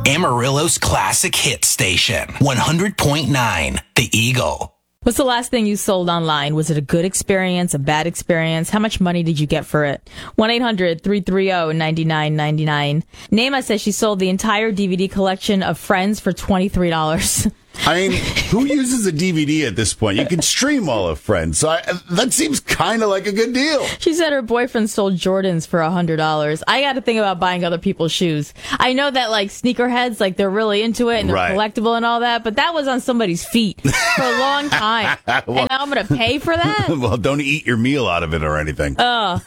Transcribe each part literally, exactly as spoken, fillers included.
Amarillo's classic hit station, one hundred point nine, The Eagle. What's the last thing you sold online? Was it a good experience, a bad experience? How much money did you get for it? one eight hundred three three zero nine nine nine nine. Naima says she sold the entire D V D collection of Friends for twenty-three dollars. I mean, who uses a D V D at this point? You can stream all of Friends. So I, that seems kind of like a good deal. She said her boyfriend sold Jordans for one hundred dollars. I got to think about buying other people's shoes. I know that, like, sneakerheads, like, they're really into it and they're right. collectible and all that, but that was on somebody's feet for a long time. well, and now I'm going to pay for that? Well, don't eat your meal out of it or anything. Oh.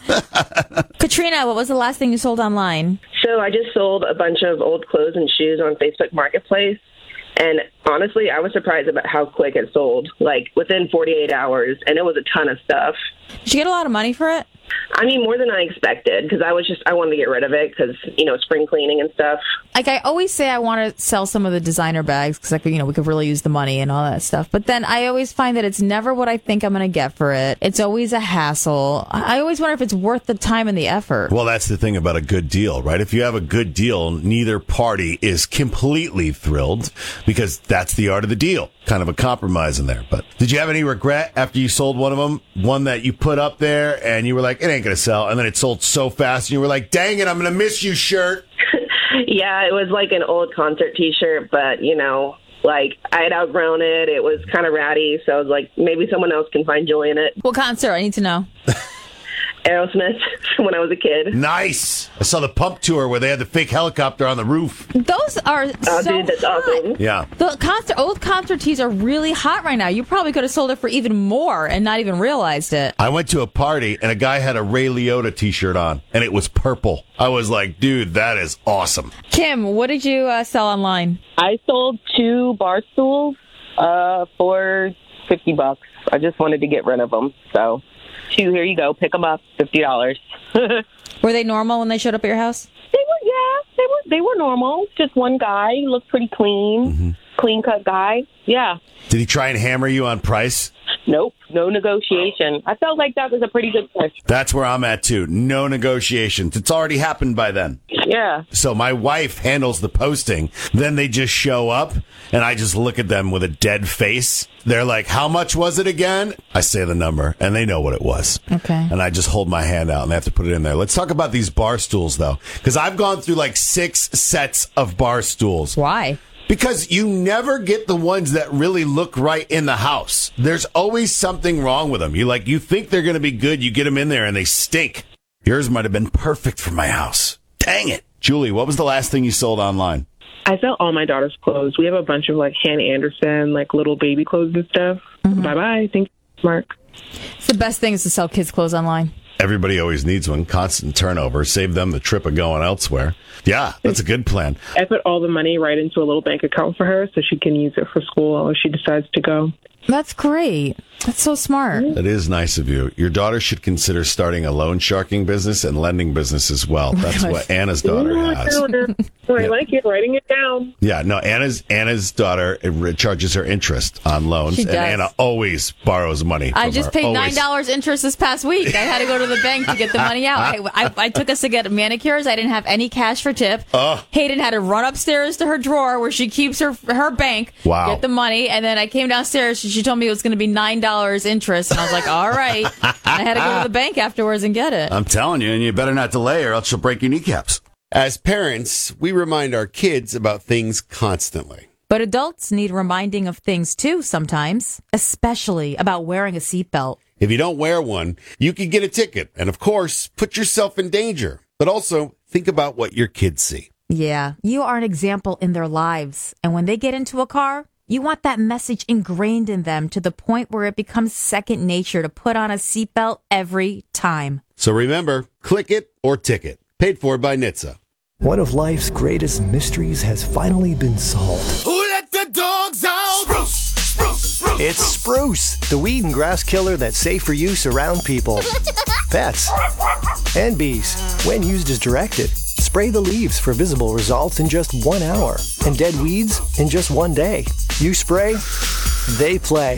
Katrina, what was the last thing you sold online? So I just sold a bunch of old clothes and shoes on Facebook Marketplace. And honestly, I was surprised about how quick it sold, like within forty-eight hours. And it was a ton of stuff. Did you get a lot of money for it? I mean, more than I expected, because I was just, I wanted to get rid of it because, you know, spring cleaning and stuff. Like, I always say I want to sell some of the designer bags because, like, you know, we could really use the money and all that stuff. But then I always find that it's never what I think I'm going to get for it. It's always a hassle. I always wonder if it's worth the time and the effort. Well, that's the thing about a good deal, right? If you have a good deal, neither party is completely thrilled because that's the art of the deal. Kind of a compromise in there. But did you have any regret after you sold one of them? One that you put up there and you were like, it ain't going to sell. And then it sold so fast and you were like, dang it, I'm going to miss you shirt. Yeah, it was like an old concert T-shirt, but, you know, like I had outgrown it. It was kind of ratty. So I was like, maybe someone else can find joy in it. What concert? I need to know. Aerosmith when I was a kid. Nice. I saw the Pump Tour where they had the fake helicopter on the roof. Those are oh, so dude, that's hot. awesome. Yeah. The concert, old concert tees are really hot right now. You probably could have sold it for even more and not even realized it. I went to a party and a guy had a Ray Liotta t-shirt on and it was purple. I was like, dude, that is awesome. Kim, what did you uh, sell online? I sold two bar stools uh, for fifty bucks. I just wanted to get rid of them, so... Two, here you go. Pick them up, fifty dollars. Were they normal when they showed up at your house? They were, yeah, they were. They were normal. Just one guy, he looked pretty clean, mm-hmm. clean cut guy. Yeah. Did he try and hammer you on price? Nope, no negotiation. I felt like that was a pretty good push. That's where I'm at too. No negotiations. It's already happened by then. Yeah. So my wife handles the posting. Then they just show up, and I just look at them with a dead face. They're like, how much was it again? I say the number, and they know what it was. Okay. And I just hold my hand out, and they have to put it in there. Let's talk about these bar stools, though, because I've gone through like six sets of bar stools. Why? Because you never get the ones that really look right in the house. There's always something wrong with them. You like, you think they're going to be good, you get them in there, and they stink. Yours might have been perfect for my house. Dang it. Julie, what was the last thing you sold online? I sell all my daughter's clothes. We have a bunch of like Hannah Anderson, like little baby clothes and stuff. Mm-hmm. Bye-bye. Thank you, Mark. It's the best thing is to sell kids' clothes online. Everybody always needs one. Constant turnover. Save them the trip of going elsewhere. Yeah, that's a good plan. I put all the money right into a little bank account for her so she can use it for school if she decides to go. That's great. That's so smart. That is nice of you. Your daughter should consider starting a loan sharking business and lending business as well. That's what Anna's daughter has. I like it. Writing it down. Yeah, no, Anna's Anna's daughter charges her interest on loans, She and does. Anna always borrows money. I from just her. paid Always. nine dollars interest this past week. I had to go to the bank to get the money out. I, I, I took us to get manicures. I didn't have any cash for tip. Oh. Hayden had to run upstairs to her drawer where she keeps her her bank, Wow. get the money, and then I came downstairs. She told me it was going to be nine dollars interest, and I was like, all right. I had to go to the bank afterwards and get it. I'm telling you, and you better not delay or else she'll break your kneecaps. As parents, we remind our kids about things constantly. But adults need reminding of things too sometimes, especially about wearing a seatbelt. If you don't wear one, you could get a ticket and, of course, put yourself in danger. But also, think about what your kids see. Yeah, you are an example in their lives. And when they get into a car, you want that message ingrained in them to the point where it becomes second nature to put on a seatbelt every time. So remember, click it or ticket. Paid for by N H T S A. One of life's greatest mysteries has finally been solved. Who let the dogs out? Spruce, spruce, spruce. It's Spruce, the weed and grass killer that's safe for use around people, pets, and bees. When used as directed, spray the leaves for visible results in just one hour, and dead weeds in just one day. You spray, they play.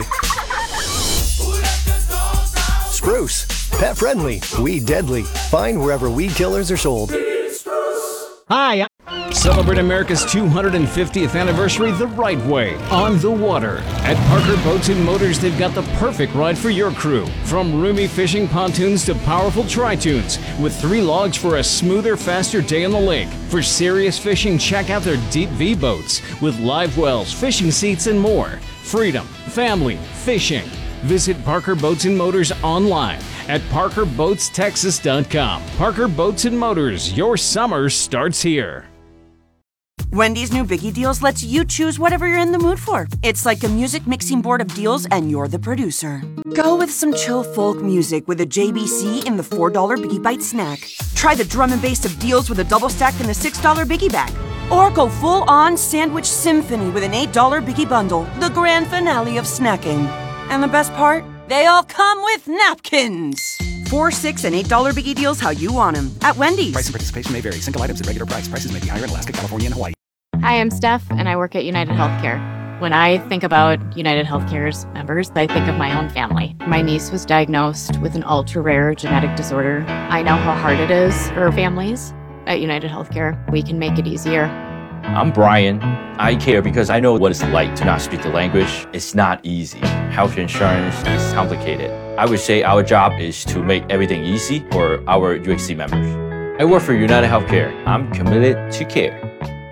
Spruce, pet friendly, weed deadly. Find wherever weed killers are sold. Hi. Celebrate America's two hundred fiftieth anniversary the right way, on the water. At Parker Boats and Motors, they've got the perfect ride for your crew. From roomy fishing pontoons to powerful tri-tunes, with three logs for a smoother, faster day on the lake. For serious fishing, check out their Deep V boats with live wells, fishing seats, and more. Freedom, family, fishing. Visit Parker Boats and Motors online at parker boats texas dot com. Parker Boats and Motors, your summer starts here. Wendy's new Biggie Deals lets you choose whatever you're in the mood for. It's like a music mixing board of deals, and you're the producer. Go with some chill folk music with a J B C in the four dollar Biggie Bite snack. Try the drum and bass of deals with a double stack in the six dollar Biggie Bag. Or go full-on sandwich symphony with an eight dollar Biggie Bundle, the grand finale of snacking. And the best part? They all come with napkins. Four, six, and eight dollar Biggie Deals how you want them at Wendy's. Price and participation may vary. Single items at regular price. Prices may be higher in Alaska, California, and Hawaii. Hi, I'm Steph, and I work at United Healthcare. When I think about United Healthcare's members, I think of my own family. My niece was diagnosed with an ultra-rare genetic disorder. I know how hard it is for families. At United Healthcare, we can make it easier. I'm Brian. I care because I know what it's like to not speak the language. It's not easy. Health insurance is complicated. I would say our job is to make everything easy for our U H C members. I work for United Healthcare. I'm committed to care.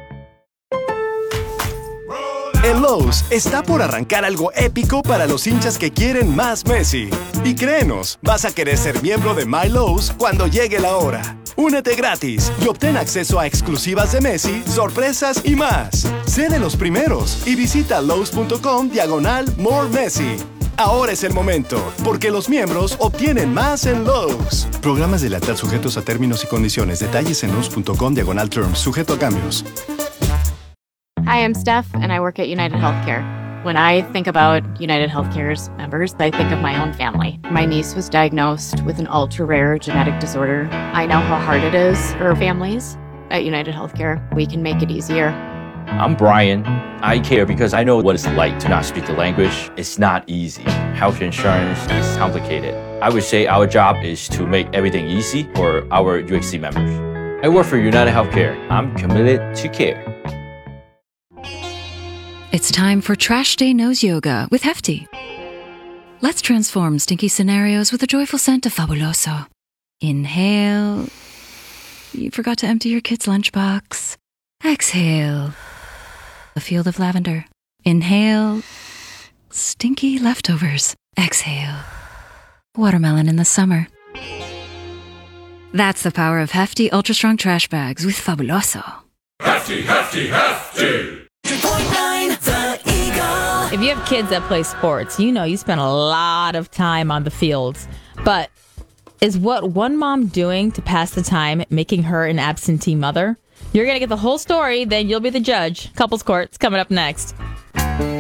En Lowe's está por arrancar algo épico para los hinchas que quieren más Messi. Y créenos, vas a querer ser miembro de My Lowe's cuando llegue la hora. Únete gratis y obtén acceso a exclusivas de Messi, sorpresas y más. Sé de los primeros y visita lowes.com diagonal more Messi. Ahora es el momento, porque los miembros obtienen más en Lowe's. Programas de lealtad sujetos a términos y condiciones. Detalles en lowes.com diagonal terms, sujeto a cambios. Hi, I'm Steph, and I work at United Healthcare. When I think about United Healthcare's members, I think of my own family. My niece was diagnosed with an ultra-rare genetic disorder. I know how hard it is for families. At United Healthcare, we can make it easier. I'm Brian. I care because I know what it's like to not speak the language. It's not easy. Health insurance is complicated. I would say our job is to make everything easy for our U H C members. I work for United Healthcare. I'm committed to care. It's time for Trash Day Nose Yoga with Hefty. Let's transform stinky scenarios with a joyful scent of Fabuloso. Inhale. You forgot to empty your kid's lunchbox. Exhale. A field of lavender. Inhale. Stinky leftovers. Exhale. Watermelon in the summer. That's the power of Hefty Ultra Strong Trash Bags with Fabuloso. Hefty, hefty, hefty. If you have kids that play sports, you know you spend a lot of time on the fields. But is what one mom doing to pass the time making her an absentee mother? You're going to get the whole story, then you'll be the judge. Couples Court's coming up next.